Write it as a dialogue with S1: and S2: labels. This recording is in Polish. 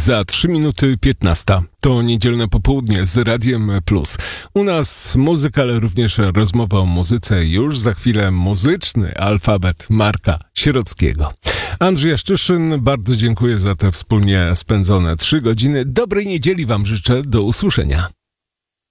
S1: Za 3 minuty 15. To niedzielne popołudnie z Radiem Plus. U nas muzyka, ale również rozmowa o muzyce. Już za chwilę muzyczny alfabet Marka Sierockiego. Andrzej Jaszczyszyn, bardzo dziękuję za te wspólnie spędzone 3 godziny. Dobrej niedzieli Wam życzę. Do usłyszenia.